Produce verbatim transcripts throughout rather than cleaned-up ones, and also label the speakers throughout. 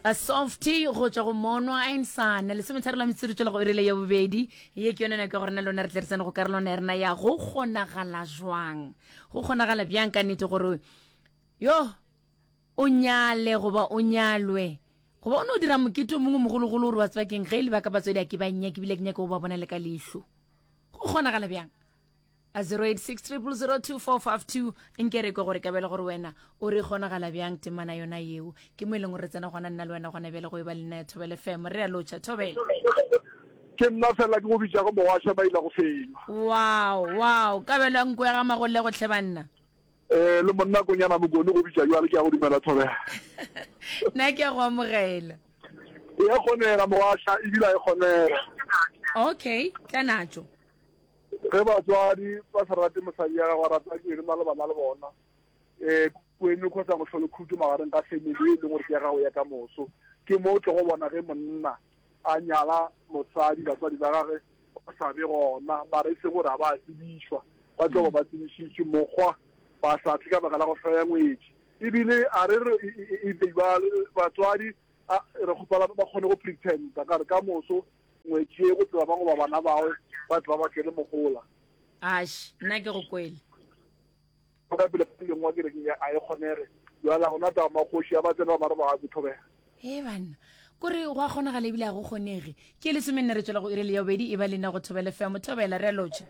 Speaker 1: a softy go tswa go monwa ainsana le semethare la metsirutso le go irile ya bobedi ye ke yone ka gore na lona re tlersana go karolona rena ya go kgonagala jwang go kgonagala bjang ka nnete gore yo o nyale goba o nyalwe goba o ne o dira mokete mongwe mogologolo gore wa tswakeng ge e le ba ka batswedi a ke ba nnyake ebile ke nyake go ba bona le ka leihlo go kgonagala bjang a zero eight six triple zero two four five two nkere ko gore ka bele gore wena o re kgonagala bjang temana yona yeo ke mo e leng gore tsena gona nna le wena gona bele go e ba le nna Thobela F M re a locha Thobela
Speaker 2: ke nna fela ke go bitsa go moasha ba ile go fela
Speaker 1: wow wow ka bele nko ya ga magolle go tlhebanna
Speaker 2: eh le monna go nyana mo go go bitsa yo a le ke go dimela Thobela
Speaker 1: na ke go amogela
Speaker 2: e kgonela moasha e dira e kgonela
Speaker 1: okay tanajo
Speaker 2: ge batswadi ba sa rate mosadi ya go rata ke re mala bana le bona eh kwene go tsa go tlhole khutu magareng ka family le gore ke ya gago ya ka moso ke mo tlo go bona ge monna a nyala mosadi batswadi ba gage ba sa be gona ba re se gore ba tsibishwa ba tlo ba tsibishitse mogwa ba sa tlika ba la go faya ngwetsi ebile a re e ba batswadi re go pala ba kgone go pretend ka re ka moso ngwetsi e go tloba ba go ba bana bawe ba tla ba kele mogola
Speaker 1: ash nna ke go kwele
Speaker 2: ka pele le ngwa ke re ke a e kgonere yo la gona ta magoshi a ba tsena ba re ba go Thobela
Speaker 1: he bana kore go a kgona ga lebile a go kgonege ke le semenne re tswela go irele ya bobedi e ba lena go Thobela F M Thobela re a locha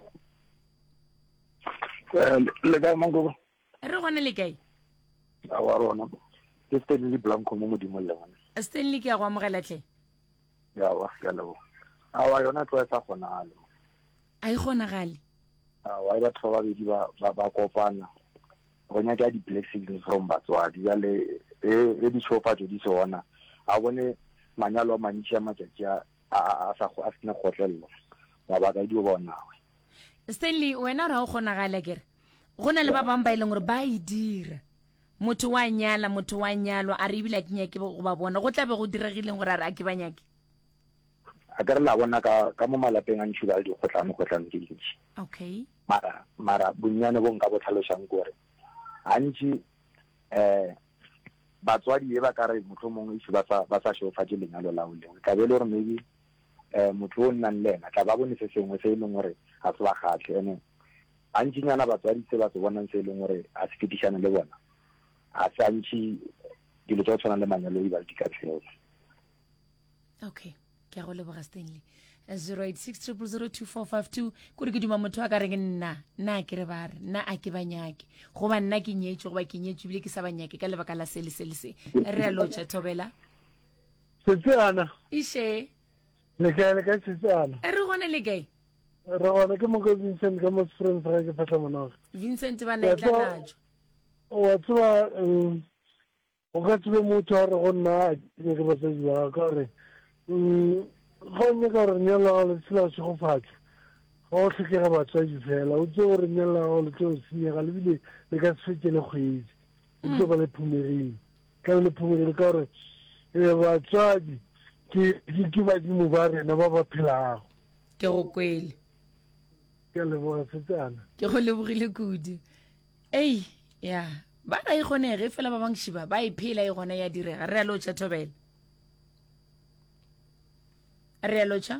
Speaker 2: le ka mango
Speaker 1: re gone le kae
Speaker 2: a wa rona ke Stanley Blanco mo modimo le bona
Speaker 1: Stanley ke a go amogela tle
Speaker 2: ya wa ya lo a wa yona tlo etsa gonalo
Speaker 1: a e kgonagale
Speaker 2: a wa ba tloba bedi ba ba kopana go nya ka di blessings from batswadi ya le e di chopa di sona a bone manyalo a mantsi a matšatši a a sa go a sena gotlello ba ba ka di bona
Speaker 1: Stanley wena ra o kgonagale kere go na le ba bang ba ile gore ba e dira motho wa nyala motho wa nyalo a re ibile ke nyake go ba bona go tlabe go diregileng gore a re a ke ba nyake
Speaker 2: a ka re la bona ka ka mo malapeng a ntšhuba di gotlano gotlano ke dintsi
Speaker 1: okay
Speaker 2: mara mara bonnyane bo nka bo tlhalosang gore antši eh batswadi e ba ka re motho mongwe itse ba sa ba sa shofa ke lenyalo la o leng ka be le gore maybe eh motho o nnang le ena tla ba bone se sengwe se e leng gore a se ba gatlhe ene antši nyana batswadi se ba se bonang se e leng gore a se fetishane le bona a se antši dilo tsa go tshwana le manyalo e ba di ka tshela
Speaker 1: okay ke a go leboga Stanley zero eight six triple zero two four five two kore ke duma motho a ka reng nna nna ke re ba re nna a ke banyake go ba nna ke nyetse go ba ke nyetse bile ke sa banyake ka lebaka la sele sele se re a locha Thobela
Speaker 3: Setsana
Speaker 1: ishe
Speaker 3: le ka le ka Setsana
Speaker 1: re gone le kae
Speaker 3: re gone ke mo go Vincent ka mo friend fra ke fatla monaga
Speaker 1: Vincent ba na tla najo
Speaker 3: o tswa o ka tswe motho a re go nna ke ke ba se bua ka re mm go ne ka re nyela le tsela se go fatla go tlhokega batswadi fela o tse gore nyela le tlo senyega le bile le ka se ke le kgwedi o tlo ba le phumerini ka le phumerini ka re e batswadi ke ke ba di mo ba rena ba ba phelago
Speaker 1: ke go kwele
Speaker 3: ke le bona Setsana
Speaker 1: ke go lebogile kudu ei ya ba ga e kgonege fela ba bang shiba ba e phela e gona ya direga re a locha Thobela re a locha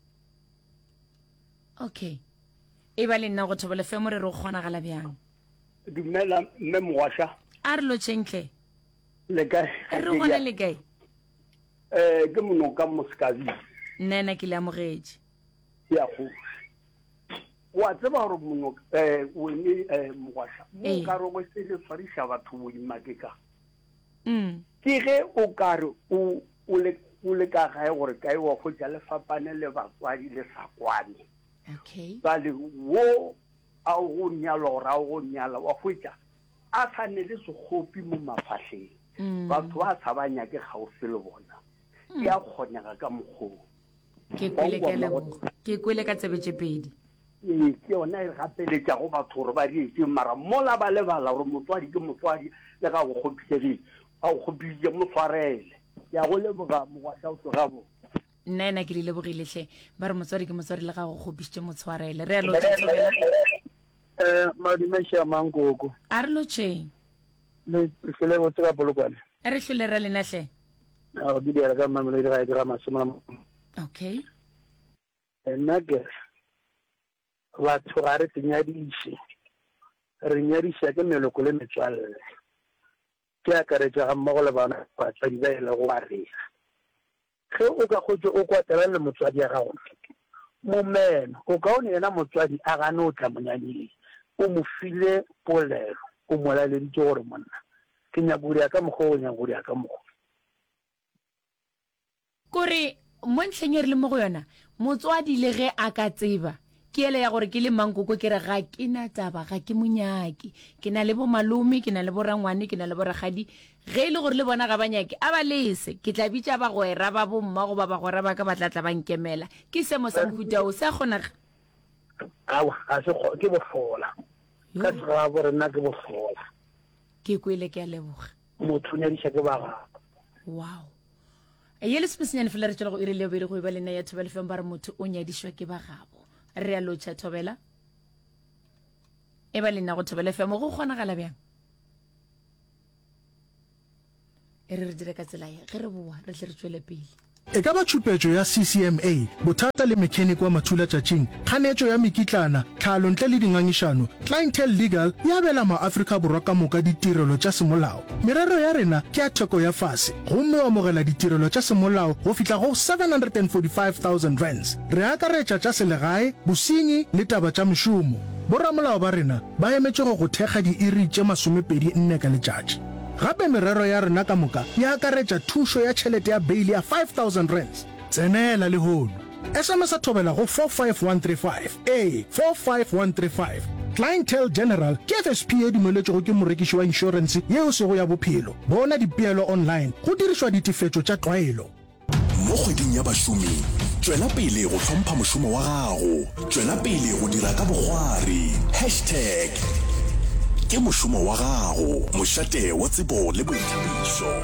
Speaker 1: okay e ba le nna go Thobela F M re re go kgonagala bjang
Speaker 4: dumela mme moasha
Speaker 1: a re lotšentle
Speaker 4: le kae
Speaker 1: re gona le kae
Speaker 4: eh ke mono ka moskazi
Speaker 1: nna ke le amogetše
Speaker 4: ya go wa tseba gore mono eh o ne eh moasha mo ka ro go se le tshwarisha batho mo dimakeka
Speaker 1: mm
Speaker 4: ke ge o ka re o o le o le ka ga gore kae wa go ja le fapane le batswadi le sakwane
Speaker 1: okay
Speaker 4: ba le wo a go nyalo ra go nyala wa go ja a tshane le segopi mo mafahleng batho ba tsabanya ke gaufi le bona ya khonyaga ka moggo
Speaker 1: ke kwele ke le ke kwele ka tsebetse pedi
Speaker 4: e ke ona e gapeletša go batho gore ba di ke mara mola ba le bala gore motswadi ke motswadi le ga go khopitse a go khopitse mo tshwarele ya go le boga mo ga go ga bo
Speaker 1: nna nna ke le lebogile hle ba re motswadi ke motswadi le ga go khopitse mo tshwarele re a lo Thobela
Speaker 3: eh madimesha mangoko
Speaker 1: a re lo tšeng
Speaker 3: le fele go tsela bolokwane
Speaker 1: re hlole re lena hle
Speaker 3: a di dira ka Mamelodi ga dira masimo.
Speaker 1: Okay.
Speaker 3: Nna ke batho ga re tinyadiše re nyadiša ke meloko le metswalle ke akaretša ga mmogo le bana batswadi ba e le go arega ge o ka kgotse o kwatela le motswadi ya gago momeno o kaone yena motswadi a gane o tla monyanyeng o mo file polelo o mo laleditse gore monna ke nyakodi ya ka mokgwa o nyakodi ya ka mokgwa
Speaker 1: kore mo ntlheng e re le mo go yona motswadi le ge a ka tseba ke ele ya gore ke le mankoko ke re ga ke na taba ga ke monyaki ke na le bo malome ke na le bo rangwane ke na le bo ragadi ge e le gore le bona ga banyake a ba lese ke tla bitša ba goera ba bomma go ba ba goera ba ka ba tlatla ba nkemela ke semo sa mohuta o se a kgonaga
Speaker 3: awa a se ke bofola ka tsega gore nna ke bofola
Speaker 1: ke kwele ke a leboga
Speaker 3: motho nyadiša ke ba gago
Speaker 1: wow ye le sepesenyane fela re tšela go irile obedi go eba lena ya thobela feng ba re motho o nyadišwa ke ba gabo re a lotšha thobela e ba lena go thobela femo go kgonagala bjang e re re dire ka tsela ye ge re boa re tle re tswele pele
Speaker 5: e ka ba tšhupetšo ya C C M A bothata le mechanic wa mathulatšatšing kganetšo ya mekitlana tlhalo ntle le dingangišano clientele legal ya abela maafrika borwa ka moka ditirelo tša semolao merero ya rena ke ya theko ya fase gomme o amogela ditirelo tša semolao go fihla go seven hundred forty-five thousand rands re akaretša tša selegae bosenyi le taba tša mešomo borramolao ba rena ba emetše go go thekga diiri tše masomepedi nne ka letšatši gape merero ya rena ka moka ya akaretša thušo ya tšhelete ya beili ya five thousand rands tsenela le hono S M S a thobela go four five one three five a four five one three five clientele general ke F S P e dumeletšego ke morekiši wa inšorense yeo sego ya bophelo bona dipeelo online go dirišwa ditefetšo tša tlwaelo
Speaker 6: mo kgweding ya bašomi tswela pele go hlompha mošomo wa gago tswela pele go dira ka bogwari hashtag ke mošomo wa gago mošate wa tsebo le boithabišo